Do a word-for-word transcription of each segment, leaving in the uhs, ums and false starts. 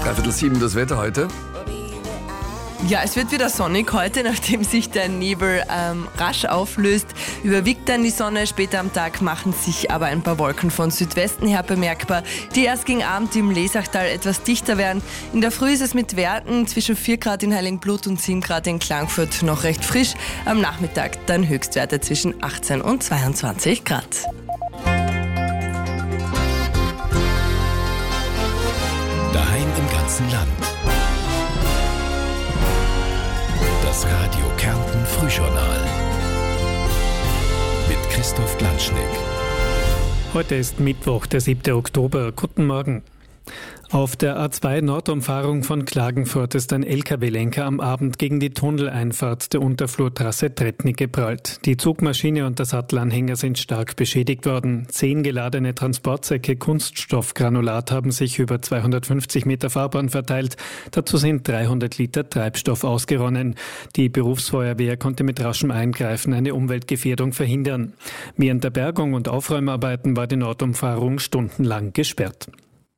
Dreiviertel sieben das Wetter heute. Ja, es wird wieder sonnig heute, nachdem sich der Nebel ähm, rasch auflöst. Überwiegt dann die Sonne. Später am Tag machen sich aber ein paar Wolken von Südwesten her bemerkbar, die erst gegen Abend im Lesachtal etwas dichter werden. In der Früh ist es mit Werten zwischen vier Grad in Heiligenblut und sieben Grad in Klagenfurt noch recht frisch. Am Nachmittag dann Höchstwerte zwischen achtzehn und zweiundzwanzig Grad. Daheim im ganzen Land. Das Radio Kärnten Frühjournal mit Christoph Glanschnick. Heute ist Mittwoch, der siebte Oktober. Guten Morgen. Auf der A zwei Nordumfahrung von Klagenfurt ist ein L K W-Lenker am Abend gegen die Tunneleinfahrt der Unterflurtrasse Tretnik geprallt. Die Zugmaschine und der Sattelanhänger sind stark beschädigt worden. Zehn geladene Transportsäcke Kunststoffgranulat haben sich über zweihundertfünfzig Meter Fahrbahn verteilt. Dazu sind dreihundert Liter Treibstoff ausgeronnen. Die Berufsfeuerwehr konnte mit raschem Eingreifen eine Umweltgefährdung verhindern. Während der Bergung und Aufräumarbeiten war die Nordumfahrung stundenlang gesperrt.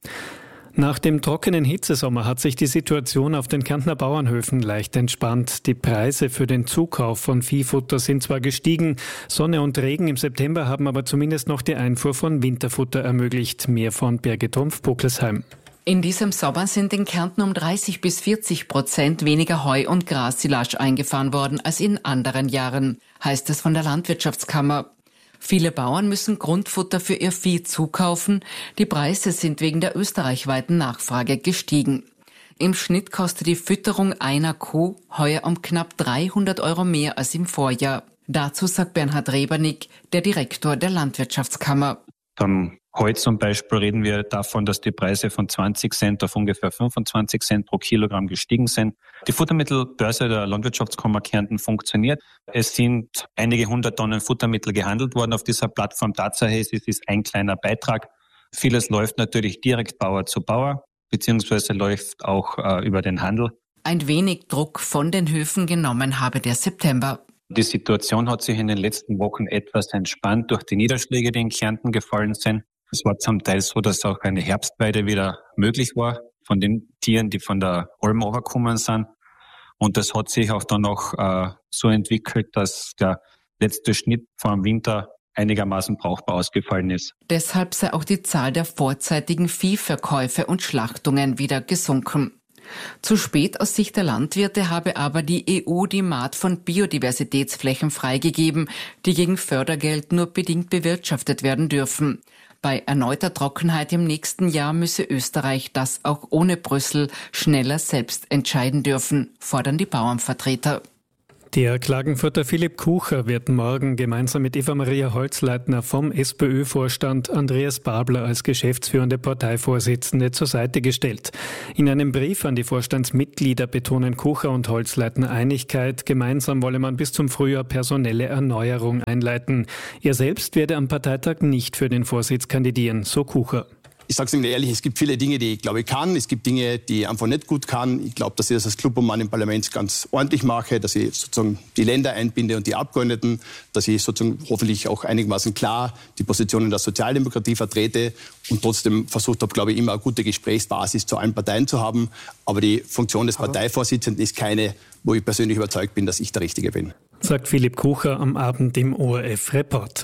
Nach dem trockenen Hitzesommer hat sich die Situation auf den Kärntner Bauernhöfen leicht entspannt. Die Preise für den Zukauf von Viehfutter sind zwar gestiegen, Sonne und Regen im September haben aber zumindest noch die Einfuhr von Winterfutter ermöglicht. Mehr von Birgit Trumpf-Buckelsheim. In diesem Sommer sind in Kärnten um dreißig bis vierzig Prozent weniger Heu- und Grassilage eingefahren worden als in anderen Jahren, heißt es von der Landwirtschaftskammer. Viele Bauern müssen Grundfutter für ihr Vieh zukaufen. Die Preise sind wegen der österreichweiten Nachfrage gestiegen. Im Schnitt kostet die Fütterung einer Kuh heuer um knapp dreihundert Euro mehr als im Vorjahr. Dazu sagt Bernhard Rebernick, der Direktor der Landwirtschaftskammer. Beim Heu zum Beispiel reden wir davon, dass die Preise von zwanzig Cent auf ungefähr fünfundzwanzig Cent pro Kilogramm gestiegen sind. Die Futtermittelbörse der Landwirtschaftskammer Kärnten funktioniert. Es sind einige hundert Tonnen Futtermittel gehandelt worden auf dieser Plattform. Tatsache ist, es ist ein kleiner Beitrag. Vieles läuft natürlich direkt Bauer zu Bauer, beziehungsweise läuft auch äh, über den Handel. Ein wenig Druck von den Höfen genommen habe der September. Die Situation hat sich in den letzten Wochen etwas entspannt durch die Niederschläge, die in Kärnten gefallen sind. Es war zum Teil so, dass auch eine Herbstweide wieder möglich war von den Tieren, die von der Alm runtergekommen sind. Und das hat sich auch dann noch äh, so entwickelt, dass der letzte Schnitt vor dem Winter einigermaßen brauchbar ausgefallen ist. Deshalb sei auch die Zahl der vorzeitigen Viehverkäufe und Schlachtungen wieder gesunken. Zu spät aus Sicht der Landwirte habe aber die E U die Maat von Biodiversitätsflächen freigegeben, die gegen Fördergeld nur bedingt bewirtschaftet werden dürfen. Bei erneuter Trockenheit im nächsten Jahr müsse Österreich das auch ohne Brüssel schneller selbst entscheiden dürfen, fordern die Bauernvertreter. Der Klagenfurter Philipp Kucher wird morgen gemeinsam mit Eva-Maria Holzleitner vom SPÖ-Vorstand Andreas Babler als geschäftsführende Parteivorsitzende zur Seite gestellt. In einem Brief an die Vorstandsmitglieder betonen Kucher und Holzleitner Einigkeit. Gemeinsam wolle man bis zum Frühjahr personelle Erneuerung einleiten. Er selbst werde am Parteitag nicht für den Vorsitz kandidieren, so Kucher. Ich sage es Ihnen ehrlich, es gibt viele Dinge, die ich glaube ich kann. Es gibt Dinge, die ich einfach nicht gut kann. Ich glaube, dass ich das als Clubobmann im Parlament ganz ordentlich mache, dass ich sozusagen die Länder einbinde und die Abgeordneten, dass ich sozusagen hoffentlich auch einigermaßen klar die Positionen der Sozialdemokratie vertrete und trotzdem versucht habe, glaube ich, immer eine gute Gesprächsbasis zu allen Parteien zu haben. Aber die Funktion des Parteivorsitzenden ist keine, wo ich persönlich überzeugt bin, dass ich der Richtige bin. Sagt Philipp Kucher am Abend im O R F-Report.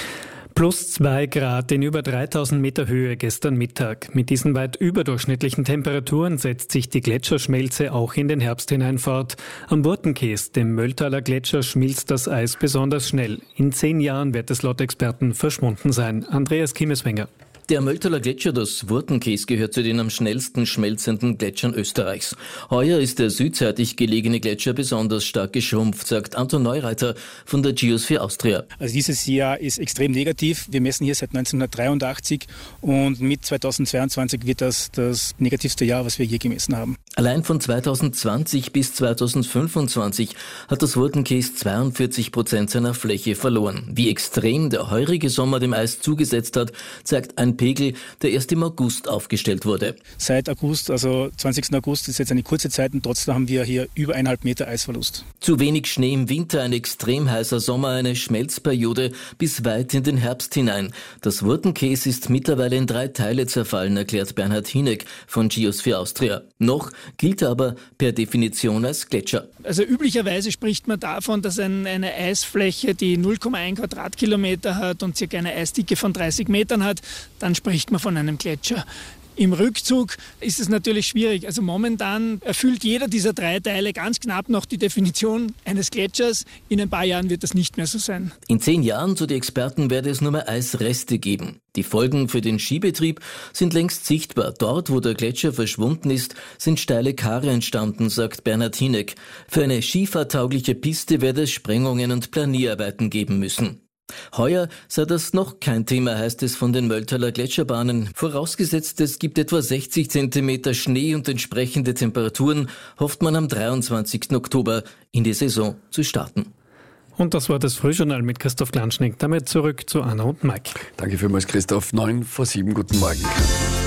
Plus zwei Grad in über dreitausend Meter Höhe gestern Mittag. Mit diesen weit überdurchschnittlichen Temperaturen setzt sich die Gletscherschmelze auch in den Herbst hinein fort. Am Wurtenkäs, dem Mölltaler Gletscher, schmilzt das Eis besonders schnell. In zehn Jahren wird es laut Experten verschwunden sein. Andreas Kimmeswenger. Der Mölltaler Gletscher, das Wurtenkäs, gehört zu den am schnellsten schmelzenden Gletschern Österreichs. Heuer ist der südseitig gelegene Gletscher besonders stark geschrumpft, sagt Anton Neureiter von der Geosphere Austria. Also dieses Jahr ist extrem negativ. Wir messen hier seit neunzehnhundertdreiundachtzig und mit zweitausendzweiundzwanzig wird das das negativste Jahr, was wir je gemessen haben. Allein von zweitausendzwanzig bis zweitausendfünfundzwanzig hat das Wurtenkäs zweiundvierzig Prozent seiner Fläche verloren. Wie extrem der heurige Sommer dem Eis zugesetzt hat, zeigt ein ein Pegel, der erst im August aufgestellt wurde. Seit August, also zwanzigsten August, ist jetzt eine kurze Zeit und trotzdem haben wir hier über eineinhalb Meter Eisverlust. Zu wenig Schnee im Winter, ein extrem heißer Sommer, eine Schmelzperiode bis weit in den Herbst hinein. Das Wurtenkäs ist mittlerweile in drei Teile zerfallen, erklärt Bernhard Hineck von Geosphere Austria. Noch gilt er aber per Definition als Gletscher. Also üblicherweise spricht man davon, dass ein, eine Eisfläche, die null Komma eins Quadratkilometer hat und circa eine Eisdicke von dreißig Metern hat, dann spricht man von einem Gletscher. Im Rückzug ist es natürlich schwierig. Also momentan erfüllt jeder dieser drei Teile ganz knapp noch die Definition eines Gletschers. In ein paar Jahren wird das nicht mehr so sein. In zehn Jahren, so die Experten, werde es nur mehr Eisreste geben. Die Folgen für den Skibetrieb sind längst sichtbar. Dort, wo der Gletscher verschwunden ist, sind steile Kare entstanden, sagt Bernhard Hineck. Für eine skifahrtaugliche Piste werde es Sprengungen und Planierarbeiten geben müssen. Heuer sei das noch kein Thema, heißt es von den Mölltaler Gletscherbahnen. Vorausgesetzt, es gibt etwa sechzig Zentimeter Schnee und entsprechende Temperaturen, hofft man am dreiundzwanzigsten Oktober in die Saison zu starten. Und das war das Frühjournal mit Christoph Glanschnick. Damit zurück zu Anna und Mike. Danke vielmals, Christoph. Neun vor sieben, guten Morgen.